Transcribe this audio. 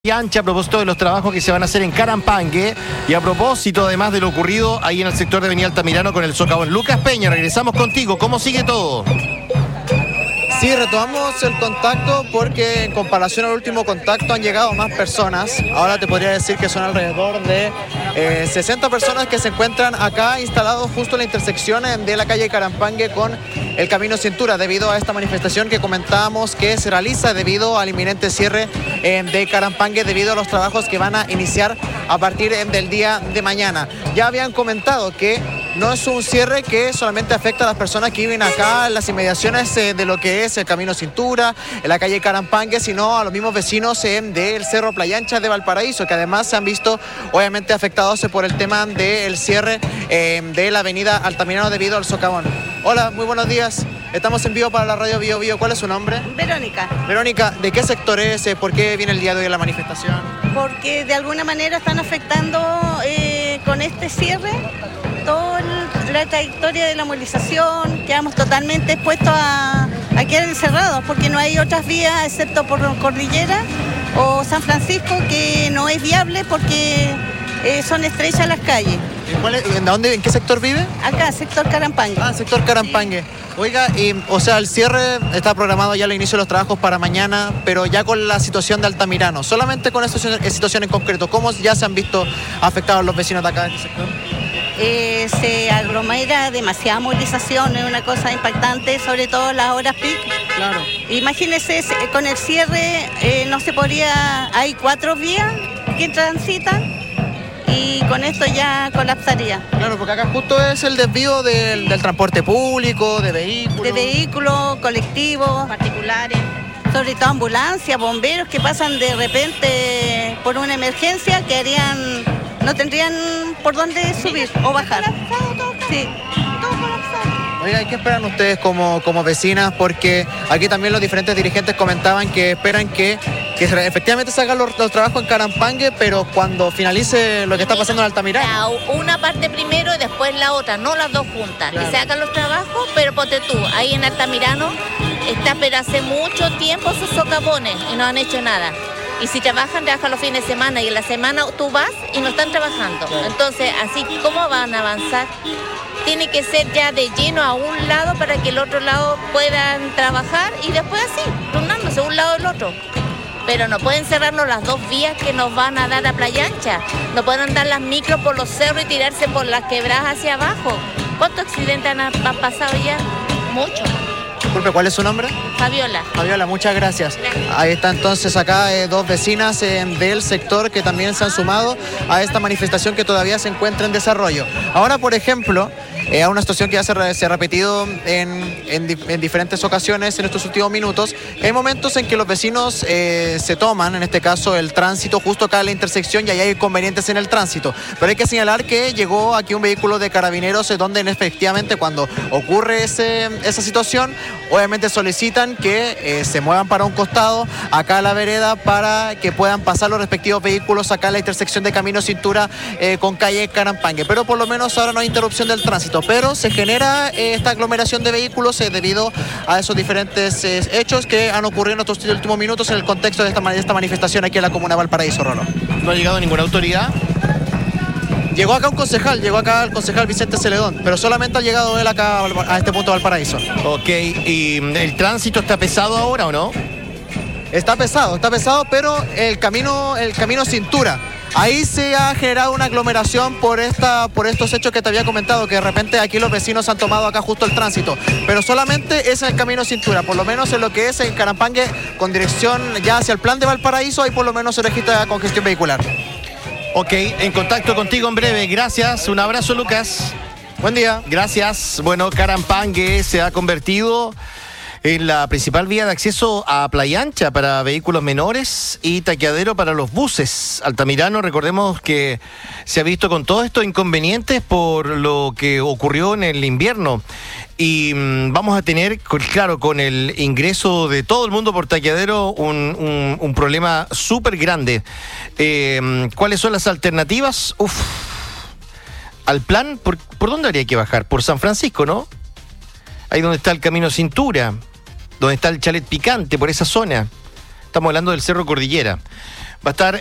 Ancha a propósito de los trabajos que se van a hacer en Carampangue y a propósito además de lo ocurrido ahí en el sector de Avenida Altamirano con el socavón. Lucas Peña, regresamos contigo. ¿Cómo sigue todo? Sí, retomamos el contacto porque en comparación al último contacto han llegado más personas. Ahora te podría decir que son alrededor de 60 personas que se encuentran acá instalados justo en la intersección de la calle Carampangue con el Camino Cintura, debido a esta manifestación que comentábamos que se realiza debido al inminente cierre de Carampangue, debido a los trabajos que van a iniciar a partir del día de mañana. Ya habían comentado que no es un cierre que solamente afecta a las personas que viven acá en las inmediaciones de lo que es el Camino Cintura, en la calle Carampangue, sino a los mismos vecinos del Cerro Playa Ancha de Valparaíso, que además se han visto obviamente afectados por el tema del cierre de la avenida Altamirano debido al socavón. Hola, muy buenos días. Estamos en vivo para la radio Bio Bio. ¿Cuál es su nombre? Verónica. Verónica, ¿de qué sector es? ¿Por qué viene el día de hoy a la manifestación? Porque de alguna manera están afectando con este cierre toda la trayectoria de la movilización. Quedamos totalmente expuestos a quedar encerrados porque no hay otras vías excepto por Cordillera o San Francisco, que no es viable porque son estrechas las calles. ¿En qué sector vive? Acá, sector Carampangue. Ah, sector Carampangue. Oiga, o sea, el cierre está programado ya al inicio de los trabajos para mañana, pero ya con la situación de Altamirano, solamente con esta situación en concreto, ¿cómo ya se han visto afectados los vecinos de acá de este sector? Se aglomera demasiada movilización, es una cosa impactante, sobre todo las horas peak. Claro. Imagínense, con el cierre no se podría, hay 4 vías que transitan y con esto ya colapsaría. Claro, porque acá justo es el desvío del transporte público, de vehículos. De vehículos, colectivos, particulares. Sobre todo ambulancias, bomberos que pasan de repente por una emergencia que no tendrían por dónde subir o bajar. Sí, todo colapsado. Oiga, ¿qué esperan ustedes como vecinas? Porque aquí también los diferentes dirigentes comentaban que esperan que efectivamente se hagan los trabajos en Carampangue, pero cuando finalice lo que está pasando en Altamirano. Una parte primero y después la otra, no las dos juntas. Claro. Que se hagan los trabajos, pero ponte tú, ahí en Altamirano está, pero hace mucho tiempo sus socavones y no han hecho nada. Y si trabajan los fines de semana y en la semana tú vas y no están trabajando. Claro. Entonces, así, ¿cómo van a avanzar? Tiene que ser ya de lleno a un lado para que el otro lado puedan trabajar y después así, turnándose un lado del otro. Pero no pueden cerrarnos las 2 vías que nos van a dar a Playa Ancha. No pueden andar las micros por los cerros y tirarse por las quebradas hacia abajo. ¿Cuántos accidentes han pasado ya? Muchos. Disculpe, ¿cuál es su nombre? Fabiola. Fabiola, muchas gracias. Ahí está entonces acá 2 vecinas del sector que también se han sumado a esta manifestación que todavía se encuentra en desarrollo. Ahora, por ejemplo, a una situación que ya se ha repetido en diferentes ocasiones en estos últimos minutos, hay momentos en que los vecinos se toman, en este caso, el tránsito justo acá en la intersección y ahí hay inconvenientes en el tránsito. Pero hay que señalar que llegó aquí un vehículo de carabineros donde efectivamente cuando ocurre esa situación, obviamente solicitan que se muevan para un costado, acá a la vereda, para que puedan pasar los respectivos vehículos acá en la intersección de Camino Cintura con calle Carampangue. Pero por lo menos ahora no hay interrupción del tránsito, pero se genera esta aglomeración de vehículos debido a esos diferentes hechos que han ocurrido en estos últimos minutos en el contexto de esta manifestación aquí en la comuna de Valparaíso, Rolo. ¿No ha llegado ninguna autoridad? Llegó acá el concejal Vicente Celedón, pero solamente ha llegado él acá a este punto de Valparaíso. Ok, ¿y el tránsito está pesado ahora o no? Está pesado, pero el camino Cintura, ahí se ha generado una aglomeración por estos hechos que te había comentado, que de repente aquí los vecinos han tomado acá justo el tránsito, pero solamente es en el Camino Cintura, por lo menos en lo que es en Carampangue, con dirección ya hacia el plan de Valparaíso, ahí por lo menos se registra congestión vehicular. Ok, en contacto contigo en breve. Gracias. Un abrazo, Lucas. Buen día. Gracias. Bueno, Carampangue se ha convertido en la principal vía de acceso a Playa Ancha para vehículos menores y taqueadero para los buses. Altamirano, recordemos que se ha visto con todos estos inconvenientes por lo que ocurrió en el invierno. Y vamos a tener, claro, con el ingreso de todo el mundo por taqueadero, un problema súper grande. ¿Cuáles son las alternativas? Al plan, ¿por dónde habría que bajar? Por San Francisco, ¿no? Ahí donde está el Camino Cintura, donde está el Chalet Picante, por esa zona. Estamos hablando del Cerro Cordillera. Va a estar